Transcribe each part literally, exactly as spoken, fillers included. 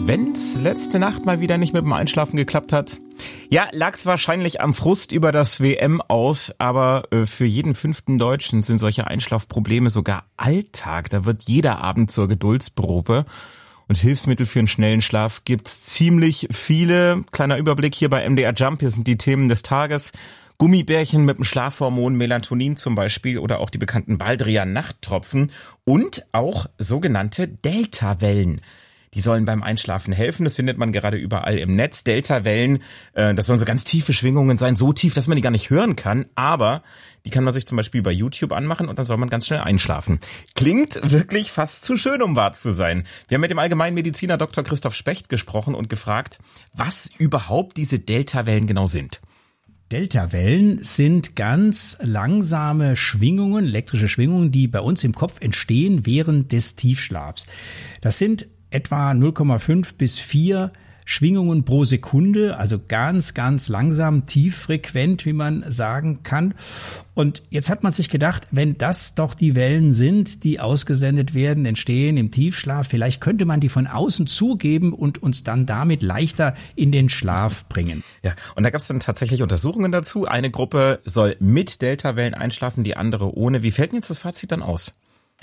Wenn's letzte Nacht mal wieder nicht mit dem Einschlafen geklappt hat, ja, lag's wahrscheinlich am Frust über das W M aus, aber äh, für jeden fünften Deutschen sind solche Einschlafprobleme sogar Alltag. Da wird jeder Abend zur Geduldsprobe. Und Hilfsmittel für einen schnellen Schlaf gibt's ziemlich viele. Kleiner Überblick hier bei M D R Jump. Hier sind die Themen des Tages. Gummibärchen mit dem Schlafhormon Melatonin zum Beispiel oder auch die bekannten Baldrian-Nachttropfen und auch sogenannte Delta-Wellen. Die sollen beim Einschlafen helfen. Das findet man gerade überall im Netz. Delta-Wellen, äh, das sollen so ganz tiefe Schwingungen sein, so tief, dass man die gar nicht hören kann. Aber die kann man sich zum Beispiel bei YouTube anmachen und dann soll man ganz schnell einschlafen. Klingt wirklich fast zu schön, um wahr zu sein. Wir haben mit dem Allgemeinmediziner Doktor Christoph Specht gesprochen und gefragt, was überhaupt diese Delta-Wellen genau sind. Delta-Wellen sind ganz langsame Schwingungen, elektrische Schwingungen, die bei uns im Kopf entstehen während des Tiefschlafs. Das sind etwa null Komma fünf bis vier Schwingungen pro Sekunde, also ganz, ganz langsam, tieffrequent, wie man sagen kann. Und jetzt hat man sich gedacht, wenn das doch die Wellen sind, die ausgesendet werden, entstehen im Tiefschlaf, vielleicht könnte man die von außen zugeben und uns dann damit leichter in den Schlaf bringen. Ja, und da gab es dann tatsächlich Untersuchungen dazu. Eine Gruppe soll mit Delta-Wellen einschlafen, die andere ohne. Wie fällt denn jetzt das Fazit dann aus?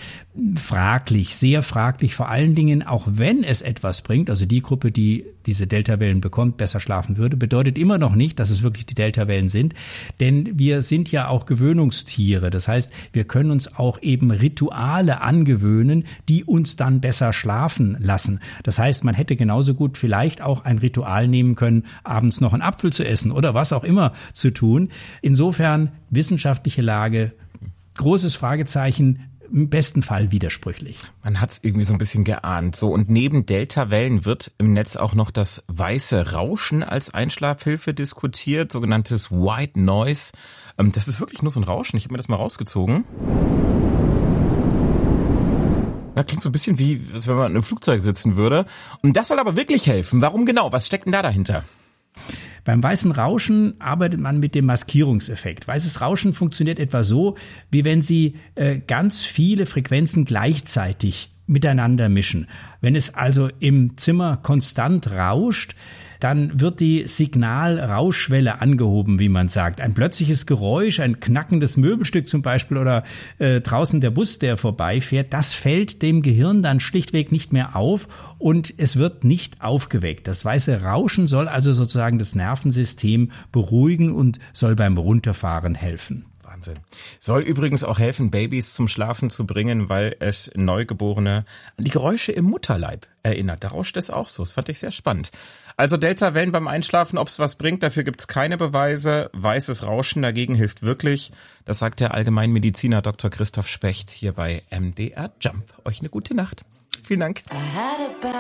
Fraglich, sehr fraglich, vor allen Dingen, auch wenn es etwas bringt, also die Gruppe, die diese Delta-Wellen bekommt, besser schlafen würde, bedeutet immer noch nicht, dass es wirklich die Delta-Wellen sind, denn wir sind ja auch Gewöhnungstiere, das heißt, wir können uns auch eben Rituale angewöhnen, die uns dann besser schlafen lassen. Das heißt, man hätte genauso gut vielleicht auch ein Ritual nehmen können, abends noch einen Apfel zu essen oder was auch immer zu tun. Insofern wissenschaftliche Lage, großes Fragezeichen, im besten Fall widersprüchlich. Man hat es irgendwie so ein bisschen geahnt. So, und neben Delta-Wellen wird im Netz auch noch das weiße Rauschen als Einschlafhilfe diskutiert, sogenanntes White Noise. Ähm, das ist wirklich nur so ein Rauschen. Ich habe mir das mal rausgezogen. Ja, klingt so ein bisschen wie, als wenn man in einem Flugzeug sitzen würde. Und das soll aber wirklich helfen. Warum genau? Was steckt denn da dahinter? Beim weißen Rauschen arbeitet man mit dem Maskierungseffekt. Weißes Rauschen funktioniert etwa so, wie wenn Sie äh, ganz viele Frequenzen gleichzeitig miteinander mischen. Wenn es also im Zimmer konstant rauscht, dann wird die Signalrauschschwelle angehoben, wie man sagt. Ein plötzliches Geräusch, ein knackendes Möbelstück zum Beispiel oder äh, draußen der Bus, der vorbeifährt, das fällt dem Gehirn dann schlichtweg nicht mehr auf und es wird nicht aufgeweckt. Das weiße Rauschen soll also sozusagen das Nervensystem beruhigen und soll beim Runterfahren helfen. Wahnsinn. Soll übrigens auch helfen, Babys zum Schlafen zu bringen, weil es Neugeborene an die Geräusche im Mutterleib erinnert. Da rauscht es auch so. Das fand ich sehr spannend. Also Delta-Wellen beim Einschlafen, ob es was bringt, dafür gibt es keine Beweise. Weißes Rauschen dagegen hilft wirklich. Das sagt der Allgemeinmediziner Doktor Christoph Specht hier bei M D R Jump. Euch eine gute Nacht. Vielen Dank.